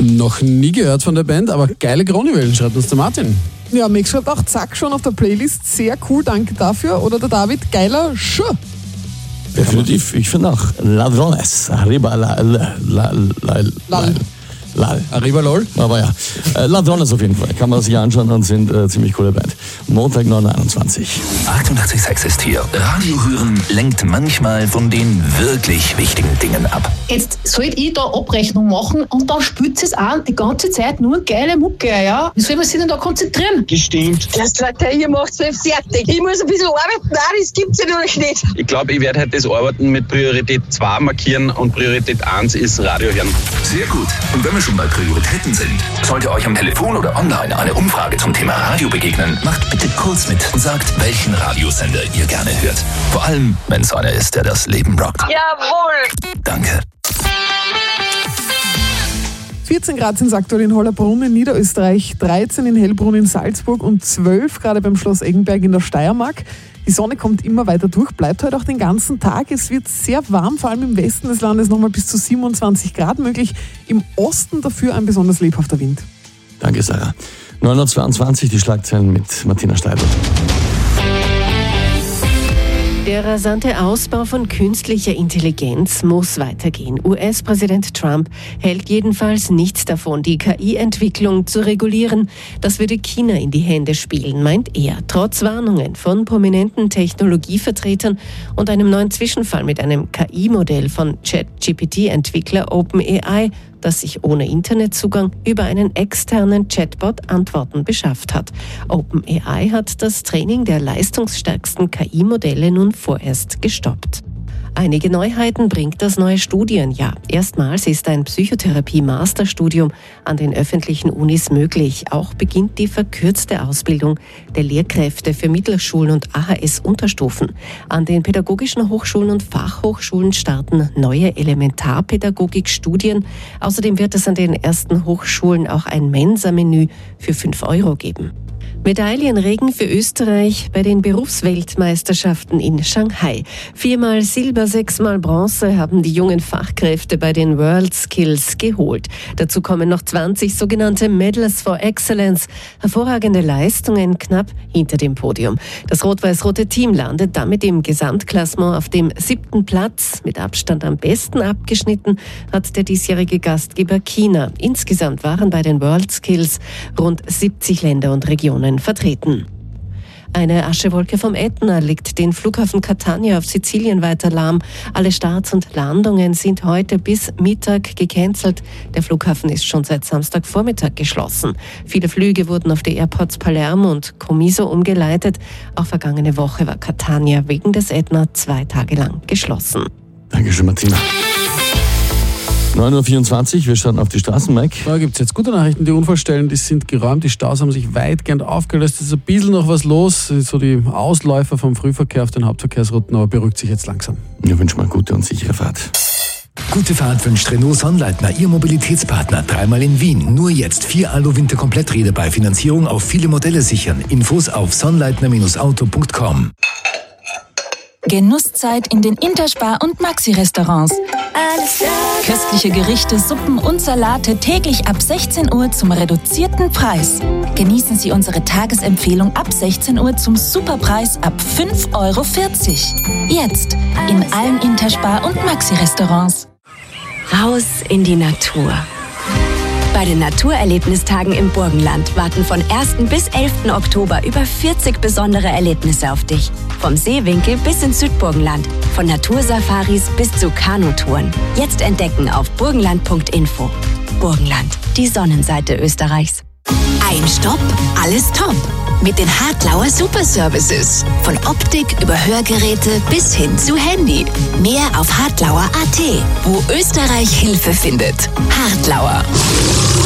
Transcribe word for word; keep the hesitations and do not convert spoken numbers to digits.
Noch nie gehört von der Band, aber geile Kronjuwelen, schreibt uns der Martin. Ja, Max schreibt auch, zack, schon auf der Playlist. Sehr cool, danke dafür. Oder der David, geiler Schuh. Definitiv, ich finde auch Ladrones, Arriba la, la, la, la, la, la. Arriba lol. Aber ja, äh, Ladrones auf jeden Fall, kann man sich anschauen und sind äh, ziemlich coole Band. Montag neun Uhr einundzwanzig. achtundachtzig Komma sechs ist hier. Radio hören lenkt manchmal von den wirklich wichtigen Dingen ab. Jetzt sollte ich da Abrechnung machen und dann spült es an die ganze Zeit nur geile Mucke, ja? Wie soll man sich denn da konzentrieren? Gestimmt. Das Leute, ihr macht zwölf fertig. Ich muss ein bisschen arbeiten. Nein, das gibt's ja noch nicht. Ich glaube, ich werde heute das Arbeiten mit Priorität zwei markieren und Priorität eins ist Radio hören. Sehr gut. Und wenn wir schon bei Prioritäten sind, sollte euch am Telefon oder online eine Umfrage zum Thema Radio begegnen, macht bitte kurz mit und sagt, welchen Radiosender ihr gerne hört. Vor allem, wenn es einer ist, der das Leben rockt. Jawohl. Danke. vierzehn Grad sind es aktuell in Hollabrunn in Niederösterreich, dreizehn in Hellbrunn in Salzburg und zwölf gerade beim Schloss Eggenberg in der Steiermark. Die Sonne kommt immer weiter durch, bleibt heute auch den ganzen Tag. Es wird sehr warm, vor allem im Westen des Landes nochmal bis zu siebenundzwanzig Grad möglich. Im Osten dafür ein besonders lebhafter Wind. Danke, Sarah. neun Uhr zweiundzwanzig, die Schlagzeilen mit Martina Steidl. Der rasante Ausbau von künstlicher Intelligenz muss weitergehen. U S-Präsident Trump hält jedenfalls nichts davon, die K I-Entwicklung zu regulieren. Das würde China in die Hände spielen, meint er. Trotz Warnungen von prominenten Technologievertretern und einem neuen Zwischenfall mit einem K I-Modell von ChatGPT-Entwickler OpenAI, das sich ohne Internetzugang über einen externen Chatbot Antworten beschafft hat. OpenAI hat das Training der leistungsstärksten K I-Modelle nun vorerst gestoppt. Einige Neuheiten bringt das neue Studienjahr. Erstmals ist ein Psychotherapie-Masterstudium an den öffentlichen Unis möglich. Auch beginnt die verkürzte Ausbildung der Lehrkräfte für Mittelschulen und A H S-Unterstufen. An den pädagogischen Hochschulen und Fachhochschulen starten neue Elementarpädagogik-Studien. Außerdem wird es an den ersten Hochschulen auch ein Mensa-Menü für fünf Euro geben. Medaillenregen für Österreich bei den Berufsweltmeisterschaften in Shanghai. Viermal Silber, sechsmal Bronze haben die jungen Fachkräfte bei den World Skills geholt. Dazu kommen noch zwanzig sogenannte Medals for Excellence. Hervorragende Leistungen knapp hinter dem Podium. Das rot-weiß-rote Team landet damit im Gesamtklassement auf dem siebten Platz. Mit Abstand am besten abgeschnitten hat der diesjährige Gastgeber China. Insgesamt waren bei den World Skills rund siebzig Länder und Regionen vertreten. Eine Aschewolke vom Ätna legt den Flughafen Catania auf Sizilien weiter lahm. Alle Starts und Landungen sind heute bis Mittag gecancelt. Der Flughafen ist schon seit Samstagvormittag geschlossen. Viele Flüge wurden auf die Airports Palermo und Comiso umgeleitet. Auch vergangene Woche war Catania wegen des Ätna zwei Tage lang geschlossen. Dankeschön, Martina. neun Uhr vierundzwanzig, wir starten auf die Straßen, Mike. Da gibt es jetzt gute Nachrichten. Die Unfallstellen, die sind geräumt, die Staus haben sich weitgehend aufgelöst. Es ist ein bisschen noch was los, so die Ausläufer vom Frühverkehr auf den Hauptverkehrsrouten, aber beruhigt sich jetzt langsam. Wir wünschen mal gute und sichere Fahrt. Gute Fahrt wünscht Renault Sonnleitner, Ihr Mobilitätspartner. Dreimal in Wien. Nur jetzt vier Alu-Winter-Kompletträder bei Finanzierung auf viele Modelle sichern. Infos auf sonnleitner Auto punkt com. Genusszeit in den Interspar- und Maxi-Restaurants. Köstliche Gerichte, Suppen und Salate täglich ab sechzehn Uhr zum reduzierten Preis. Genießen Sie unsere Tagesempfehlung ab sechzehn Uhr zum Superpreis ab fünf Euro vierzig. Jetzt in allen Interspar- und Maxi-Restaurants. Raus in die Natur. Bei den Naturerlebnistagen im Burgenland warten von ersten bis elften Oktober über vierzig besondere Erlebnisse auf dich. Vom Seewinkel bis ins Südburgenland, von Natursafaris bis zu Kanutouren. Jetzt entdecken auf burgenland punkt info. Burgenland, die Sonnenseite Österreichs. Ein Stopp, alles top. Mit den Hartlauer Super Services. Von Optik über Hörgeräte bis hin zu Handy. Mehr auf hartlauer punkt at, wo Österreich Hilfe findet. Hartlauer.